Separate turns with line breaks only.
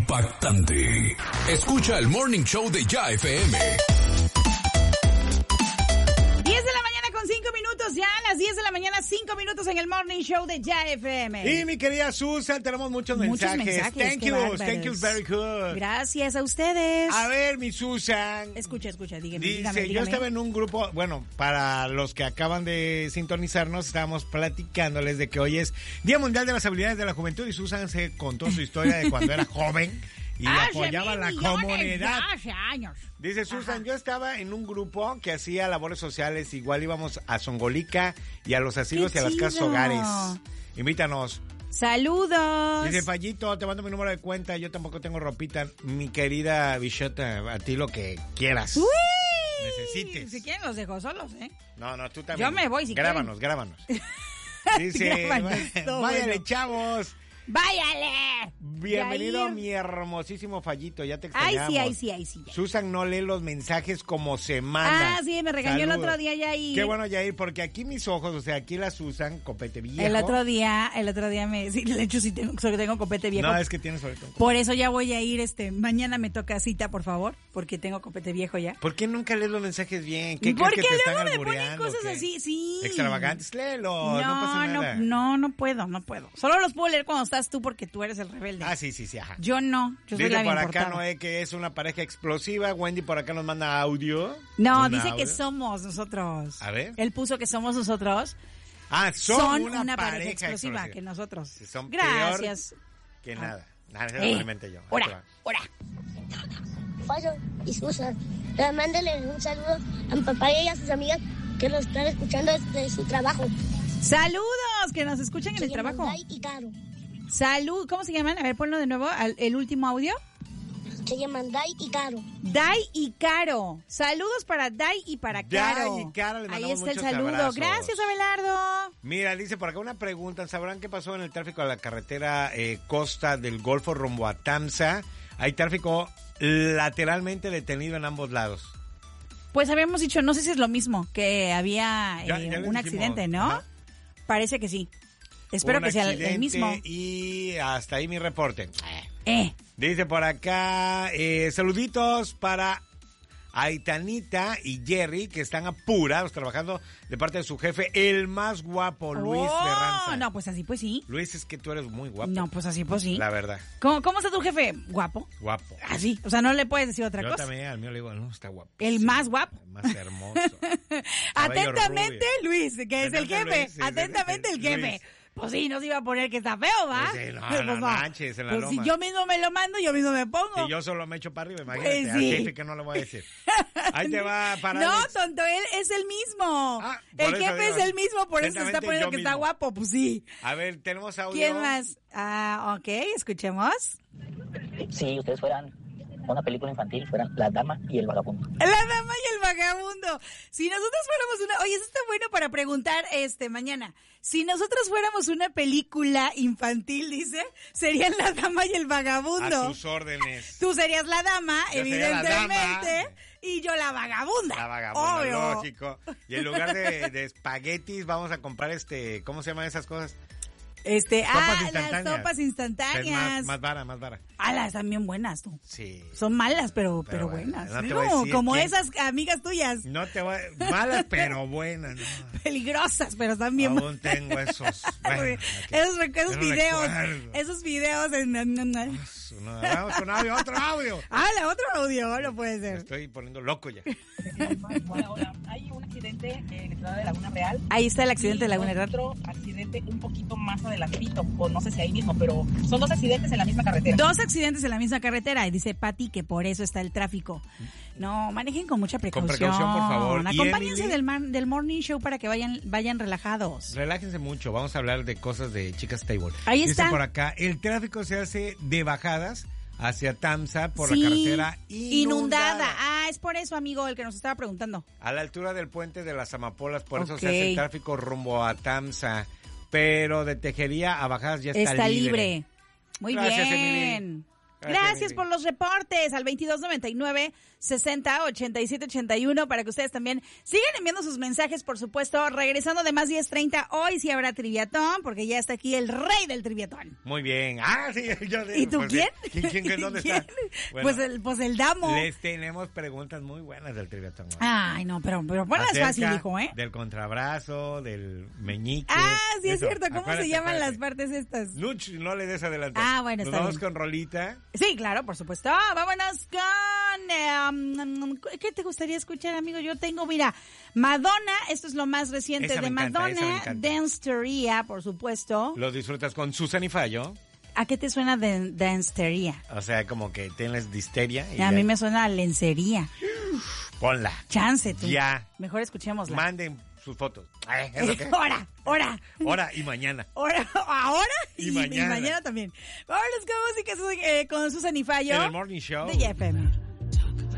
impactante. Escucha el Morning Show de Ya FM.
10 de la mañana con 5 minutos, ya a las 10 de la mañana, 5 minutos en el Morning Show de Ya FM.
Y mi querida Susan, tenemos muchos mensajes. Thank you very good.
Gracias a ustedes.
A ver, mi Susan.
Escucha, dígame.
Dice, yo estaba en un grupo, bueno, para los que acaban de sintonizarnos, estábamos platicándoles de que hoy es Día Mundial de las Habilidades de la Juventud y Susan se contó su historia de cuando era joven y apoyaba a la comunidad.
Hace años.
Dice Susan, yo estaba en un grupo que hacía labores sociales, igual íbamos a Zongolica y a los asilos y a las casas hogares. Invítanos.
Saludos.
Dice Fallito, te mando mi número de cuenta, yo tampoco tengo ropita. Mi querida Bichota, a ti lo que quieras.
¡Uy!
Necesites.
Si quieren los dejo solos, ¿eh?
No, tú también.
Yo me voy si
grábanos. Dice, váyale, chavos.
¡Váyale!
Bienvenido,
Yair.
mi hermosísimo Fallito, ya te extrañamos.
Ay, sí.
Susan no lee los mensajes como se manda.
Ah, sí, me regañó
Saludos.
el otro día Yair.
Qué bueno, Yair, porque aquí mis ojos, o sea, aquí la Susan, copete viejo.
El otro día sí, de hecho sí tengo copete viejo.
No, es que tienes sobre todo.
Por eso ya voy a ir, mañana me toca cita, por favor, porque tengo copete viejo ya.
¿Por qué nunca lees los mensajes bien? ¿Qué
Porque
crees que te
luego
están
me ponen
albureando?
cosas
¿Qué?
así, sí.
Extravagantes, léelos, no pasa nada.
No puedo. Solo los puedo leer cuando estás tú porque tú eres el rebelde.
Ah, sí, ajá.
Yo no, yo soy
dice
la bien
por acá
portada.
Noé que es una pareja explosiva. Wendy por acá nos manda audio.
No, dice que somos nosotros.
A ver.
Él puso que somos nosotros.
Ah, son una
pareja explosiva que nosotros.
Si son
Gracias.
Peor que nada. Nada, eso lo inventé yo.
Ora.
Fallo y Susan. Mándale un saludo a mi papá y a sus amigas que lo están escuchando desde su trabajo.
Saludos, que nos escuchan en el trabajo.
Dai y Caro.
Salud, ¿cómo se llaman? A ver, ponlo de nuevo, el último audio.
Se llaman Dai y Caro.
Dai y Caro. Saludos para Dai y para Caro.
Dai y Caro, le mandamos
ahí está el
muchos
saludo.
abrazos.
Gracias, Abelardo.
Mira, dice por acá una pregunta. ¿Sabrán qué pasó en el tráfico de la carretera costa del Golfo rumbo a Tamsa? Hay tráfico lateralmente detenido en ambos lados.
Pues habíamos dicho, no sé si es lo mismo, que había
Ya le
un
dijimos,
accidente, ¿no?
ajá.
Parece que sí. Espero
Un
que sea
accidente
el mismo.
Y hasta ahí mi reporte.
Dice
por acá, saluditos para Aitanita y Jerry, que están apurados trabajando de parte de su jefe, el más guapo, Luis Berranza.
No, pues así pues sí.
Luis, es que tú eres muy guapo.
No, pues así pues sí.
La verdad.
¿Cómo está tu jefe? ¿Guapo?
Guapo.
Así, o sea, no le puedes decir otra
Yo
cosa.
también al mío le digo, no, está guapo.
El más guapo.
El más hermoso.
Atentamente,
rubio.
Luis, que es el jefe.
Luis, sí,
Atentamente el jefe.
Luis.
Pues sí, no se iba a poner que está feo, ¿va?
Pues sí, no,
Pues
no manches, en la
pues
loma.
si yo mismo me lo mando, yo mismo me pongo.
Si yo solo me echo para arriba, imagínate,
Pues
al
sí.
jefe que no le voy a decir. Ahí te va para
No,
Alex.
tonto, él es el mismo.
Por
El
eso
jefe
digo,
es el mismo, por eso se está
atentamente
poniendo
yo
que está
mismo.
guapo, pues sí.
A ver, tenemos audio.
¿Quién más? Ok, escuchemos.
Si ustedes fueran una película infantil, fueran La Dama y el Vagabundo.
La dama y el vagabundo. Si nosotros fuéramos una... Oye, eso está bueno para preguntar mañana. Si nosotros fuéramos una película infantil, dice, serían La dama y el vagabundo.
A tus órdenes.
Tú serías la dama,
Yo sería la
evidentemente,
dama.
Y yo la vagabunda.
La vagabunda,
Obvio.
lógico. Y en lugar de espaguetis, vamos a comprar ¿cómo se llaman esas cosas?
Las
instantáneas.
sopas instantáneas.
Es más vara.
Están bien buenas, tú.
Sí.
Son malas, pero
Pero
buenas.
bueno, no te
No,
voy a decir
como
quién.
esas amigas tuyas.
No te voy malas, pero buenas. No.
Peligrosas, pero están bien
Aún tengo esos. Bueno,
esos videos.
recuerdo.
Esos videos
Vamos con audio, otro audio.
Otro audio, no puede
Me
ser.
estoy poniendo loco ya.
Hola, hay un accidente en la ciudad de Laguna Real.
Ahí está el accidente de Laguna Real.
Otro accidente un poquito más adelantito, o no sé si ahí mismo, pero son dos accidentes en la misma carretera.
Dos accidentes en la misma carretera y dice Pati que por eso está el tráfico. No, manejen con mucha precaución.
Con precaución, por favor. Y
Acompáñense
Emily,
del morning show para que vayan relajados.
Relájense mucho, vamos a hablar de cosas de Chicas Table.
Ahí
Dice
está.
por acá, el tráfico se hace de bajadas hacia Tamsa por la
Sí,
carretera
inundada. Es por eso, amigo, el que nos estaba preguntando.
a la altura del puente de las Amapolas, por eso
Ok.
se hace el tráfico rumbo a Tamsa, pero de Tejería a Bajadas ya está
Está libre. Muy
Gracias,
bien.
Emily.
Gracias por los reportes al 2299-608781 para que ustedes también sigan enviando sus mensajes, por supuesto. Regresando de más 10:30, hoy sí habrá triviatón, porque ya está aquí el rey del triviatón.
Muy bien. Sí, yo
¿Y tú
pues,
quién?
¿Quién? ¿Dónde está? Bueno,
Pues el Damo.
les tenemos preguntas muy buenas del triviatón.
Ay, no, pero ponlas
Acerca
fácil, hijo, ¿eh?
Del contrabrazo, del meñique.
Sí, es
eso.
cierto. ¿Cómo
Acuérdate,
se llaman
acuérdate.
las partes estas?
Luch, no le des adelante.
Bueno,
Nos
está
vamos
bien.
con rolita.
Sí, claro, por supuesto. Vámonos con... ¿qué te gustaría escuchar, amigo? Yo tengo, mira, Madonna, esto es lo más reciente
Esa
de
me encanta, esa me
Madonna,
encanta.
Danceteria, por supuesto.
Lo disfrutas con Susan y Fallo.
¿A qué te suena de Danceteria?
O sea, como que tienes disteria. Y
A mí me suena a lencería.
Ponla.
Chance, tú.
Ya.
Mejor escuchémosla.
Manden sus fotos. ¿Eso qué?
Hora.
Ahora y mañana.
Ahora
Y mañana.
también. Vámonos con música con Susan y Fallo.
En el Morning Show.
De JFM.